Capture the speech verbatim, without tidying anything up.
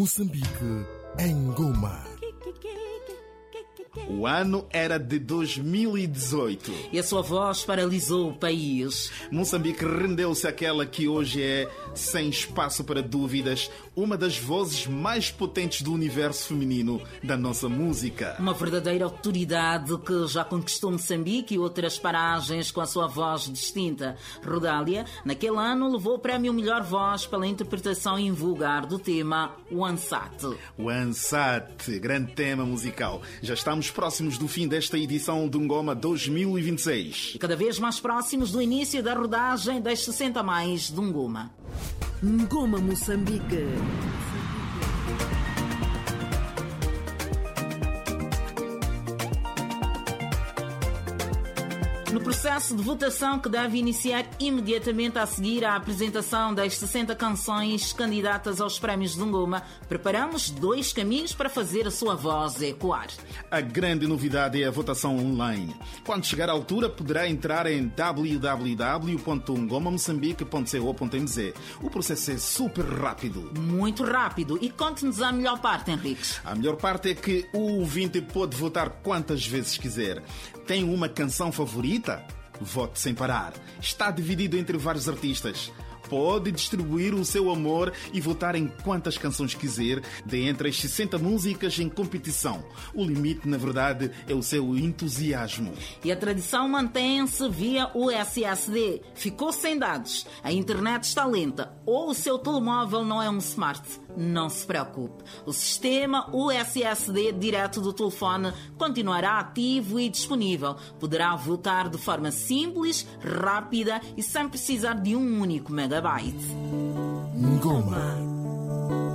Moçambique em Goma. O ano era de dois mil e dezoito. E a sua voz paralisou o país. Moçambique rendeu-se àquela que hoje é, sem espaço para dúvidas, uma das vozes mais potentes do universo feminino da nossa música. Uma verdadeira autoridade que já conquistou Moçambique e outras paragens com a sua voz distinta. Rodália, naquele ano, levou o prémio Melhor Voz pela interpretação invulgar do tema Wansat. Wansat, grande tema musical. Já estamos próximos do fim desta edição do Ngoma dois mil e vinte e seis. E cada vez mais próximos do início da rodagem das sessenta mais do Ngoma. Ngoma Moçambique. No processo de votação que deve iniciar imediatamente a seguir à apresentação das sessenta canções candidatas aos prémios de Ngoma, preparamos dois caminhos para fazer a sua voz ecoar. A grande novidade é a votação online. Quando chegar à altura, poderá entrar em w w w ponto ngoma moçambique ponto co ponto m z. O processo é super rápido. Muito rápido. E conte-nos a melhor parte, Henriques. A melhor parte é que o ouvinte pode votar quantas vezes quiser. Tem uma canção favorita? Vote sem parar. Está dividido entre vários artistas. Pode distribuir o seu amor e votar em quantas canções quiser, de entre as sessenta músicas em competição. O limite, na verdade, é o seu entusiasmo. E a tradição mantém-se via U S S D. Ficou sem dados, a internet está lenta ou o seu telemóvel não é um smart. Não se preocupe. O sistema U S S D direto do telefone continuará ativo e disponível. Poderá votar de forma simples, rápida e sem precisar de um único megabyte. Ngoma.